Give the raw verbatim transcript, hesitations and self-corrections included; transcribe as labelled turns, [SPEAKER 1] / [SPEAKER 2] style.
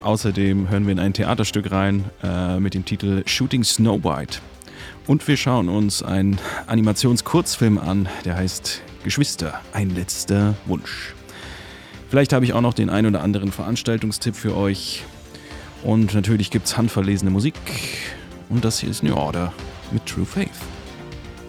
[SPEAKER 1] Außerdem hören wir in ein Theaterstück rein äh, mit dem Titel Shooting Snow White. Und wir schauen uns einen Animationskurzfilm an, der heißt Geschwister, ein letzter Wunsch. Vielleicht habe ich auch noch den ein oder anderen Veranstaltungstipp für euch. Und natürlich gibt es handverlesene Musik. Und das hier ist New Order mit True Faith.